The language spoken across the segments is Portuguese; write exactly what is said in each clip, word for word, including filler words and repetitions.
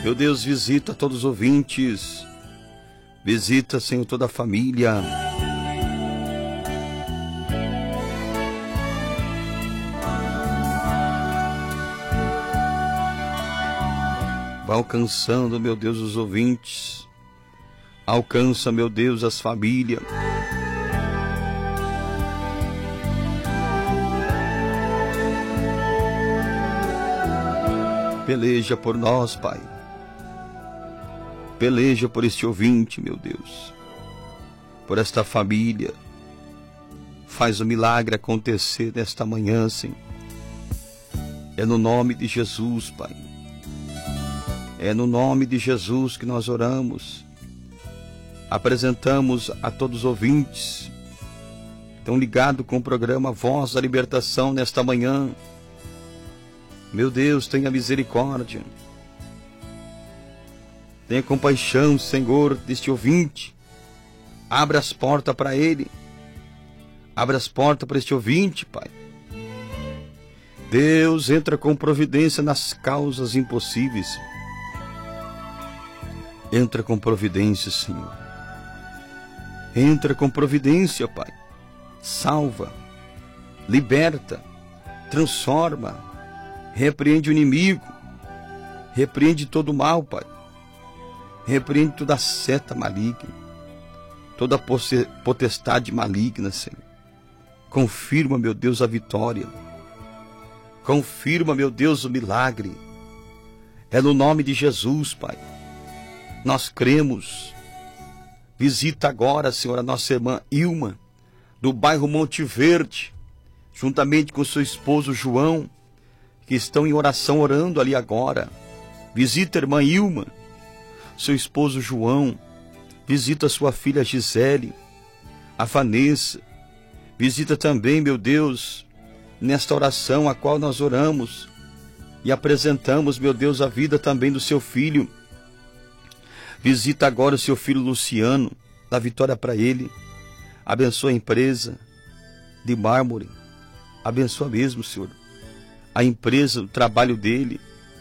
Meu Deus, visita todos os ouvintes. Visita, Senhor, toda a família. Vai alcançando, meu Deus, os ouvintes. Alcança, meu Deus, as famílias. Peleja por nós, Pai. Peleja por este ouvinte, meu Deus. Por esta família. Faz o milagre acontecer nesta manhã, Senhor. É no nome de Jesus, Pai. É no nome de Jesus que nós oramos. Apresentamos a todos os ouvintes. Estão ligados com o programa Voz da Libertação nesta manhã. Meu Deus, tenha misericórdia. Tenha compaixão, Senhor, deste ouvinte. Abra as portas para ele. Abra as portas para este ouvinte, Pai. Deus, entra com providência nas causas impossíveis. Entra com providência, Senhor. Entra com providência, Pai. Salva, liberta, transforma, repreende o inimigo, repreende todo o mal, Pai. Repreende toda a seta maligna, toda a potestade maligna, Senhor. Confirma, meu Deus, a vitória. Confirma, meu Deus, o milagre. É no nome de Jesus, Pai. Nós cremos. Visita agora, Senhor, a nossa irmã Ilma, do bairro Monte Verde, juntamente com seu esposo João, que estão em oração, orando ali agora. Visita a irmã Ilma, seu esposo João. Visita a sua filha Gisele, a Vanessa. Visita também, meu Deus, nesta oração a qual nós oramos e apresentamos, meu Deus, a vida também do seu filho. Visita agora o seu filho Luciano, dá vitória para ele. Abençoa a empresa de mármore. Abençoa mesmo, Senhor, a empresa, o trabalho dele.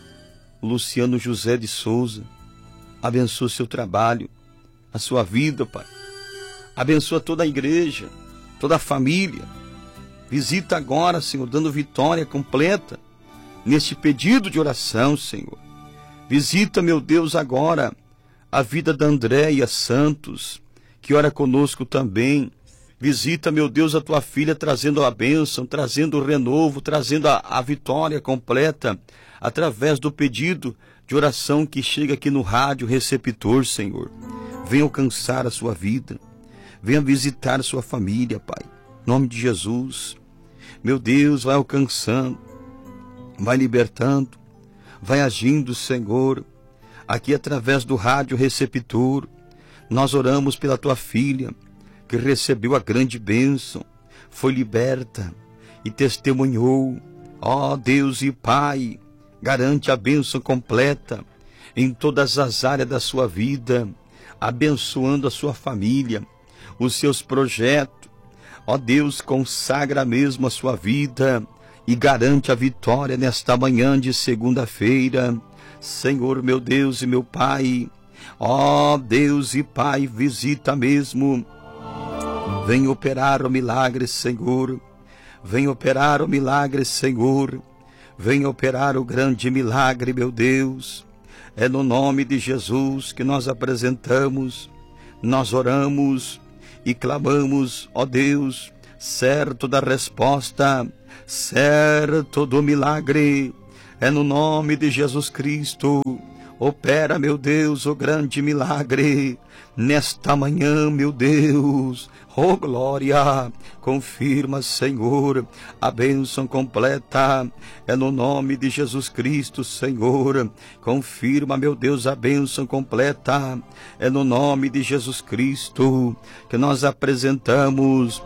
Luciano José de Souza. Abençoa o seu trabalho, a sua vida, Pai. Abençoa toda a igreja, toda a família. Visita agora, Senhor, dando vitória completa neste pedido de oração, Senhor. Visita, meu Deus, agora a vida da Andréia Santos, que ora conosco também. Visita, meu Deus, a tua filha, trazendo a bênção, trazendo o renovo, trazendo a, a vitória completa, através do pedido de oração que chega aqui no rádio receptor, Senhor. Venha alcançar a sua vida, venha visitar a sua família, Pai. Em nome de Jesus, meu Deus, vai alcançando, vai libertando, vai agindo, Senhor. Aqui através do rádio receptor, nós oramos pela tua filha, que recebeu a grande bênção, foi liberta e testemunhou. Ó Deus e Pai, garante a bênção completa em todas as áreas da sua vida, abençoando a sua família, os seus projetos. Ó Deus, consagra mesmo a sua vida e garante a vitória nesta manhã de segunda-feira. Senhor, meu Deus e meu Pai, ó Deus e Pai, visita mesmo. Vem operar o milagre, Senhor. Vem operar o milagre, Senhor. Vem operar o grande milagre, meu Deus. É no nome de Jesus que nós apresentamos, nós oramos e clamamos, ó Deus, certo da resposta, certo do milagre. É no nome de Jesus Cristo. Opera, meu Deus, o grande milagre nesta manhã, meu Deus. Oh, glória! Confirma, Senhor, a bênção completa. É no nome de Jesus Cristo, Senhor. Confirma, meu Deus, a bênção completa. É no nome de Jesus Cristo que nós apresentamos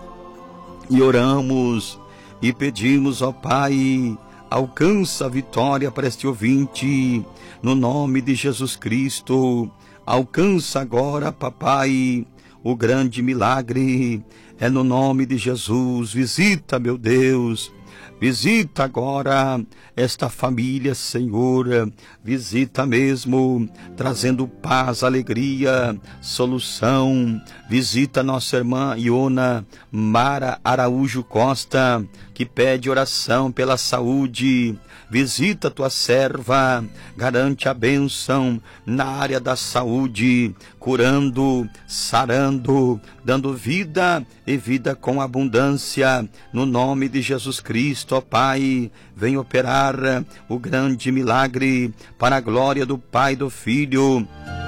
e oramos e pedimos, ó Pai, alcança a vitória para este ouvinte, no nome de Jesus Cristo. Alcança agora, papai, o grande milagre. É no nome de Jesus. Visita, meu Deus, Visita agora esta família, Senhor. Visita mesmo, trazendo paz, alegria, solução. Visita nossa irmã Iona Mara Araújo Costa, que pede oração pela saúde. Visita tua serva, garante a bênção na área da saúde, curando, sarando, dando vida e vida com abundância. No nome de Jesus Cristo, ó Pai, vem operar o grande milagre para a glória do Pai, do Filho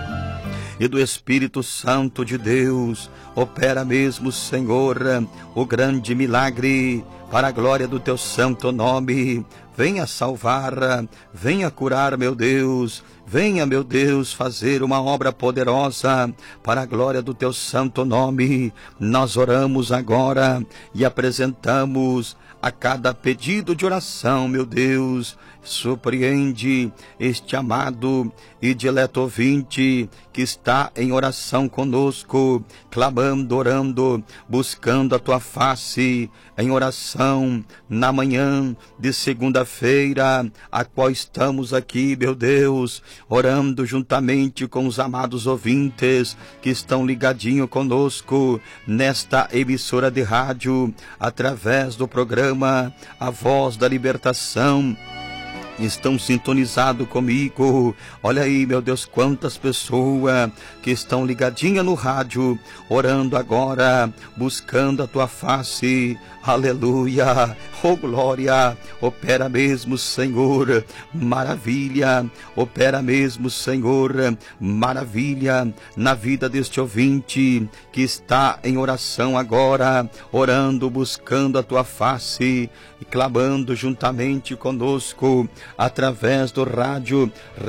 e do Espírito Santo de Deus. Opera mesmo, Senhor, o grande milagre para a glória do teu santo nome. Venha salvar, venha curar, meu Deus. Venha, meu Deus, fazer uma obra poderosa para a glória do teu santo nome. Nós oramos agora e apresentamos a cada pedido de oração, meu Deus. Surpreende este amado e dileto ouvinte que está em oração conosco, clamando, orando, buscando a tua face, em oração na manhã de segunda-feira, a qual estamos aqui, meu Deus, orando juntamente com os amados ouvintes que estão ligadinho conosco nesta emissora de rádio, através do programa A Voz da Libertação. Estão sintonizados comigo. Olha aí, meu Deus, quantas pessoas que estão ligadinhas no rádio, orando agora, buscando a tua face. Aleluia, oh glória, opera mesmo, Senhor, maravilha, opera mesmo, Senhor, maravilha, na vida deste ouvinte que está em oração agora, orando, buscando a tua face e clamando juntamente conosco, através do rádio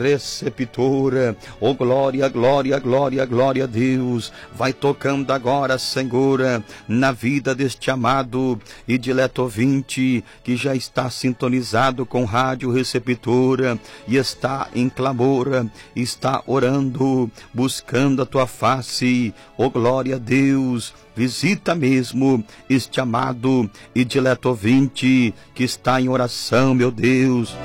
receptor. Oh glória, glória, glória, glória a Deus. Vai tocando agora, Senhor, na vida deste amado e dileto ouvinte que já está sintonizado com rádio receptor e está em clamor, está orando, buscando a tua face. Oh glória a Deus. Visita mesmo este amado e dileto ouvinte que está em oração, meu Deus.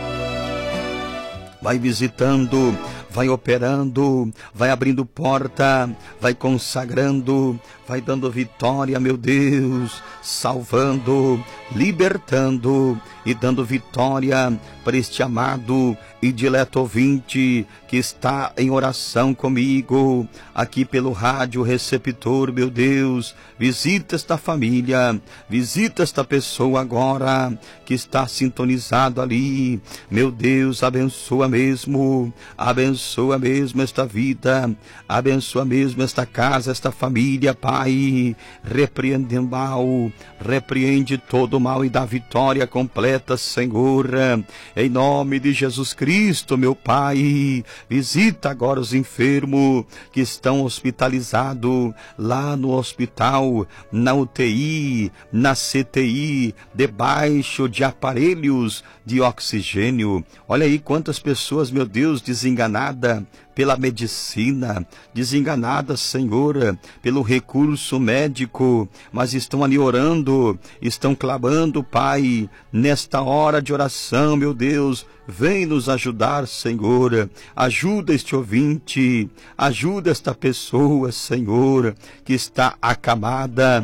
Vai visitando, vai operando, vai abrindo porta, vai consagrando, vai dando vitória, meu Deus, salvando, libertando e dando vitória para este amado e dileto ouvinte que está em oração comigo, aqui pelo rádio receptor, meu Deus. Visita esta família, visita esta pessoa agora que está sintonizado ali, meu Deus, abençoa mesmo, abençoa mesmo esta vida, abençoa mesmo esta casa, esta família, Pai. Repreende o mal, repreende todo o mal e dá vitória completa, Senhor, em nome de Jesus Cristo, meu Pai. Visita agora os enfermos que estão hospitalizados lá no hospital, na U T I, na C T I, debaixo de aparelhos de oxigênio. Olha aí quantas pessoas, meu Deus, desenganadas pela medicina, desenganadas, Senhor, pelo recurso médico, mas estão ali orando, estão clamando, Pai, nesta hora de oração, meu Deus. Vem nos ajudar, Senhor. Ajuda este ouvinte, ajuda esta pessoa, Senhor, que está acamada,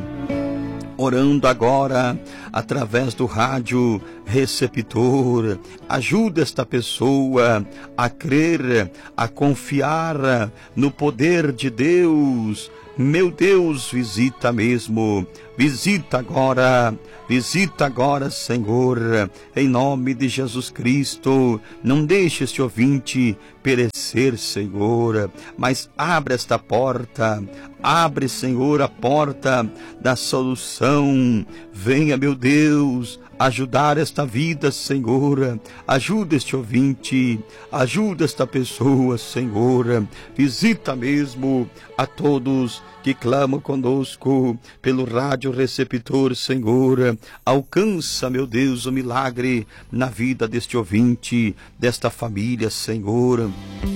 orando agora através do rádio receptor. Ajuda esta pessoa a crer, a confiar no poder de Deus. Meu Deus, visita mesmo, visita agora, visita agora, Senhor, em nome de Jesus Cristo. Não deixe este ouvinte perecer, Senhor, mas abre esta porta, abre, Senhor, a porta da solução. Venha, meu Deus, ajudar esta vida, Senhor. Ajuda este ouvinte, ajuda esta pessoa, Senhor. Visita mesmo a todos que clamam conosco pelo rádio receptor, Senhor. Alcança, meu Deus, o milagre na vida deste ouvinte, desta família, Senhor.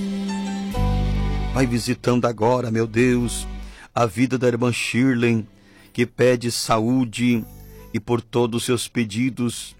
Vai visitando agora, meu Deus, a vida da irmã Shirley, que pede saúde, e por todos os seus pedidos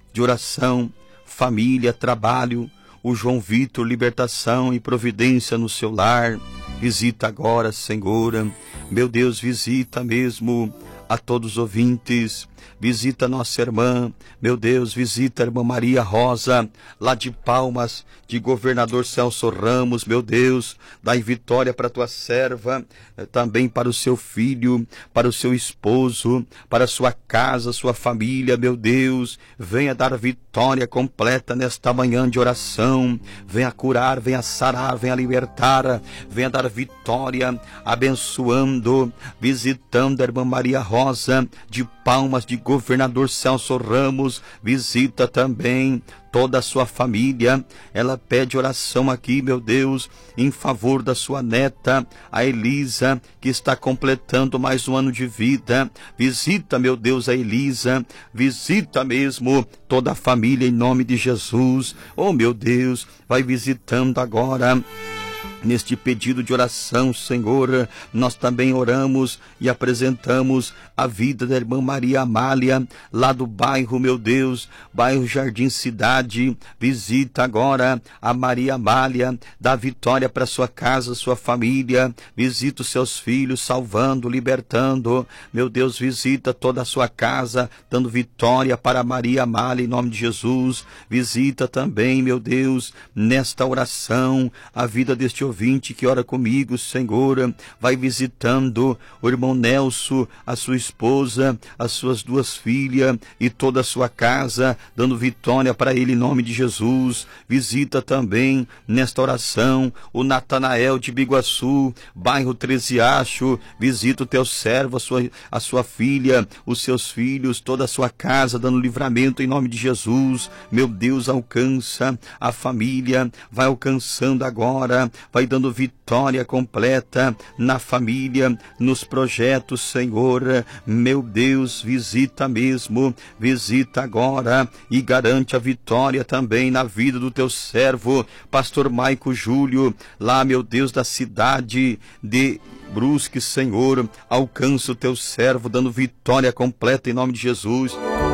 de oração, família, trabalho, o João Vitor, libertação e providência no seu lar. Visita agora, Senhor, meu Deus, visita mesmo a todos os ouvintes, visita nossa irmã, meu Deus, visita a irmã Maria Rosa, lá de Palmas, de Governador Celso Ramos, meu Deus, dai vitória para a tua serva, também para o seu filho, para o seu esposo, para a sua casa, sua família, meu Deus, venha dar vitória completa nesta manhã de oração, venha curar, venha sarar, venha libertar, venha dar vitória, abençoando, visitando a irmã Maria Rosa, de Palmas, de Governador Celso Ramos, visita também toda a sua família. Ela pede oração aqui, meu Deus, em favor da sua neta, a Elisa, que está completando mais um ano de vida. Visita, meu Deus, a Elisa, visita mesmo toda a família em nome de Jesus. Oh, meu Deus, vai visitando agora. Neste pedido de oração, Senhor, nós também oramos e apresentamos a vida da irmã Maria Amália, lá do bairro, meu Deus, bairro Jardim Cidade. Visita agora a Maria Amália, dá vitória para sua casa, sua família, visita os seus filhos, salvando, libertando. Meu Deus, visita toda a sua casa, dando vitória para Maria Amália, em nome de Jesus. Visita também, meu Deus, nesta oração, a vida deste ouvinte que ora comigo, Senhor, vai visitando o irmão Nelson, a sua esposa, as suas duas filhas e toda a sua casa, dando vitória para ele em nome de Jesus. Visita também nesta oração o Natanael de Biguaçu, bairro Treziacho, visita o teu servo, a sua, a sua filha, os seus filhos, toda a sua casa, dando livramento em nome de Jesus. Meu Deus, alcança a família, vai alcançando agora, vai dando vitória completa na família, nos projetos, Senhor. Meu Deus, visita mesmo, visita agora e garante a vitória também na vida do teu servo, pastor Maico Júlio, lá, meu Deus, da cidade de Brusque, Senhor. Alcança o teu servo, dando vitória completa em nome de Jesus.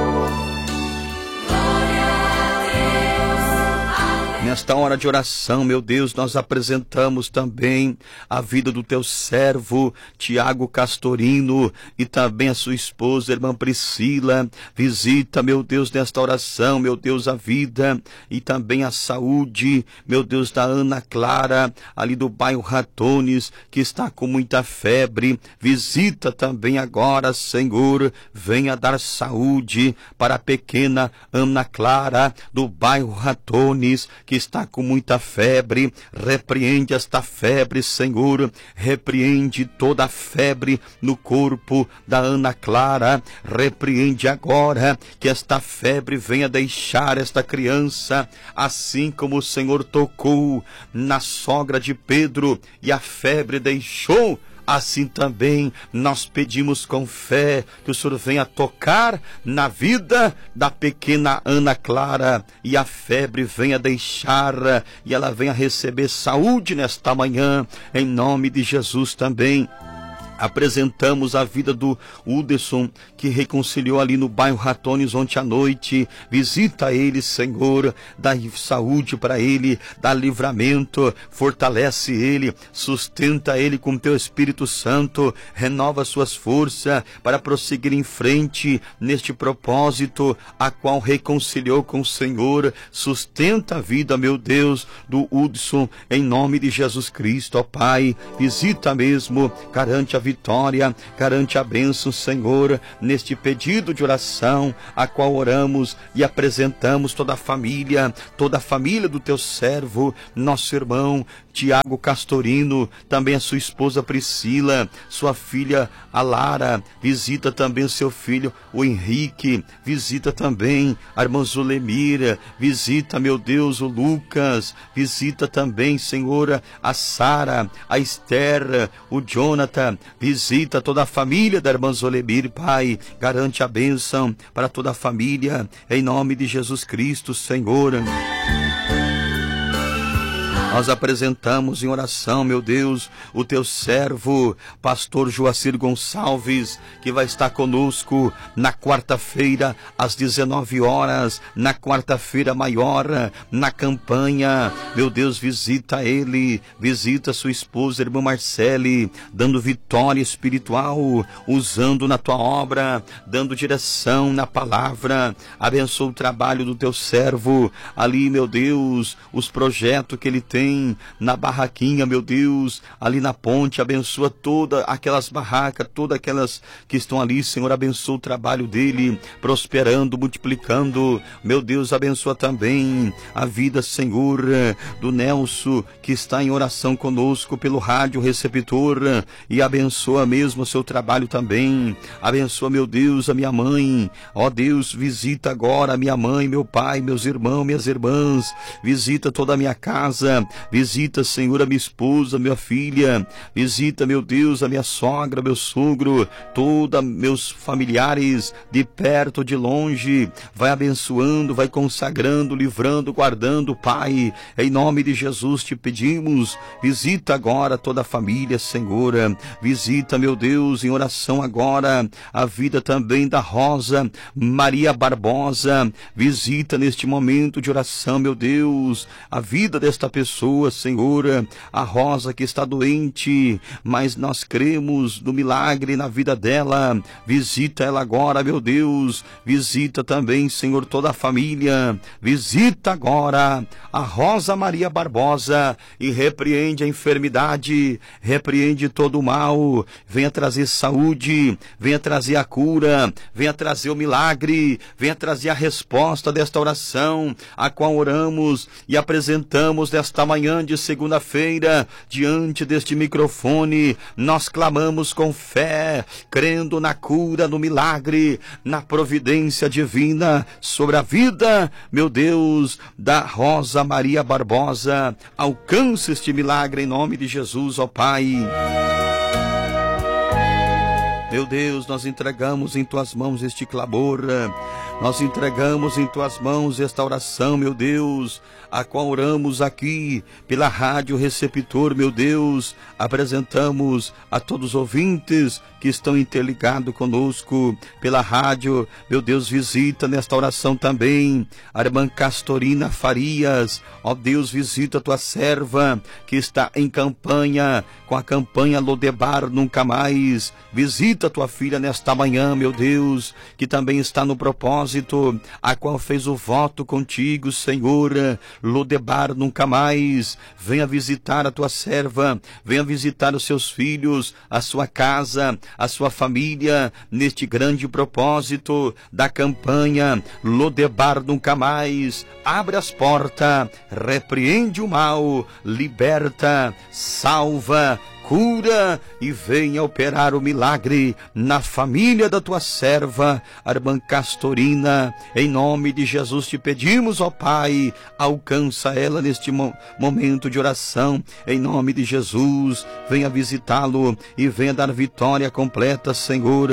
Nesta hora de oração, meu Deus, nós apresentamos também a vida do teu servo, Tiago Castorino, e também a sua esposa, irmã Priscila. Visita, meu Deus, nesta oração, meu Deus, a vida e também a saúde, meu Deus, da Ana Clara, ali do bairro Ratones, que está com muita febre. Visita também agora, Senhor, venha dar saúde para a pequena Ana Clara, do bairro Ratones, que está com muita febre. Repreende esta febre, Senhor, repreende toda a febre no corpo da Ana Clara. Repreende agora que esta febre venha deixar esta criança, assim como o Senhor tocou na sogra de Pedro e a febre deixou. Assim também nós pedimos com fé que o Senhor venha tocar na vida da pequena Ana Clara e a febre venha deixar e ela venha receber saúde nesta manhã, em nome de Jesus também. Apresentamos a vida do Uderson, que reconciliou ali no bairro Ratones ontem à noite. Visita ele, Senhor, dá saúde para ele, dá livramento, fortalece ele, sustenta ele com teu Espírito Santo, renova suas forças para prosseguir em frente neste propósito a qual reconciliou com o Senhor. Sustenta a vida, meu Deus, do Uderson, em nome de Jesus Cristo, ó Pai. Visita mesmo, garante a vitória, garante a bênção, Senhor, neste pedido de oração, a qual oramos e apresentamos toda a família, toda a família do teu servo, nosso irmão Tiago Castorino, também a sua esposa Priscila, sua filha a Lara. Visita também o seu filho, o Henrique. Visita também a irmã Zulemira. Visita, meu Deus, o Lucas. Visita também, Senhor, a Sara, a Esther, o Jonathan. Visita toda a família da irmã Zulemira, Pai. Garante a bênção para toda a família, em nome de Jesus Cristo, Senhor. Nós apresentamos em oração, meu Deus, o teu servo, pastor Joacir Gonçalves, que vai estar conosco na quarta-feira, às dezenove horas, na quarta-feira maior, na campanha. Meu Deus, visita ele, visita sua esposa, irmã Marcele, dando vitória espiritual, usando na tua obra, dando direção na palavra. Abençoa o trabalho do teu servo ali, meu Deus, os projetos que ele tem na barraquinha, meu Deus, ali na ponte. Abençoa todas aquelas barracas, todas aquelas que estão ali, Senhor. Abençoa o trabalho dele, prosperando, multiplicando. Meu Deus, abençoa também a vida, Senhor, do Nelson, que está em oração conosco pelo rádio receptor, e abençoa mesmo o seu trabalho também. Abençoa, meu Deus, a minha mãe. Ó Deus, visita agora a minha mãe, meu pai, meus irmãos, minhas irmãs. Visita toda a minha casa. Visita, Senhor, a minha esposa, minha filha. Visita, meu Deus, a minha sogra, meu sogro, todos meus familiares, de perto, de longe. Vai abençoando, vai consagrando, livrando, guardando, Pai. Em nome de Jesus te pedimos. Visita agora toda a família, Senhor. Visita, meu Deus, em oração agora, a vida também da Rosa Maria Barbosa. Visita neste momento de oração, meu Deus, a vida desta pessoa, Senhor, a Rosa que está doente, mas nós cremos no milagre na vida dela. Visita ela agora, meu Deus. Visita também, Senhor, toda a família. Visita agora a Rosa Maria Barbosa e repreende a enfermidade, repreende todo o mal. Venha trazer saúde, venha trazer a cura, venha trazer o milagre, venha trazer a resposta desta oração, a qual oramos e apresentamos desta manhã de segunda-feira, diante deste microfone. Nós clamamos com fé, crendo na cura, no milagre, na providência divina sobre a vida, meu Deus, da Rosa Maria Barbosa. Alcance este milagre em nome de Jesus, ó Pai. Meu Deus, nós entregamos em tuas mãos este clamor, nós entregamos em tuas mãos esta oração, meu Deus, a qual oramos aqui pela rádio receptor, meu Deus. Apresentamos a todos os ouvintes que estão interligados conosco pela rádio. Meu Deus, visita nesta oração também a irmã Castorina Farias. Ó Deus, visita a tua serva que está em campanha, com a campanha Lodebar Nunca Mais. Visita a tua filha nesta manhã, meu Deus, que também está no propósito, a qual fez o voto contigo, Senhor. Lodebar Nunca Mais. Venha visitar a tua serva, venha visitar os seus filhos, a sua casa, a sua família, neste grande propósito da campanha Lodebar Nunca Mais. Abre as portas, repreende o mal, liberta, salva, cura e venha operar o milagre na família da tua serva, a irmã Castorina. Em nome de Jesus te pedimos, ó Pai, alcança ela neste mo- momento de oração. Em nome de Jesus, venha visitá-lo e venha dar vitória completa, Senhor.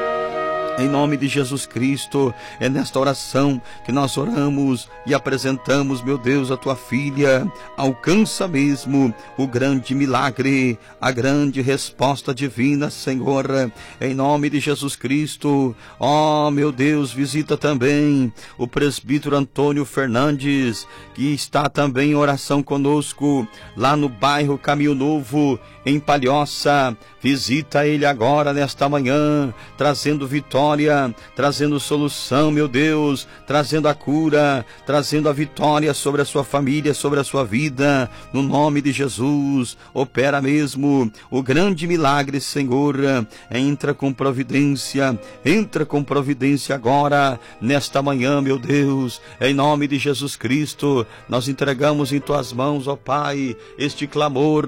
Em nome de Jesus Cristo, é nesta oração que nós oramos e apresentamos, meu Deus, a tua filha. Alcança mesmo o grande milagre, a grande resposta divina, Senhor. Em nome de Jesus Cristo, ó meu Deus, visita também o presbítero Antônio Fernandes, que está também em oração conosco, lá no bairro Caminho Novo, em Palhoça. Visita ele agora nesta manhã, trazendo vitória, trazendo solução, meu Deus, trazendo a cura, trazendo a vitória sobre a sua família, sobre a sua vida, no nome de Jesus. Opera mesmo o grande milagre, Senhor. Entra com providência, entra com providência agora, nesta manhã, meu Deus, em nome de Jesus Cristo. Nós entregamos em tuas mãos, ó Pai, este clamor,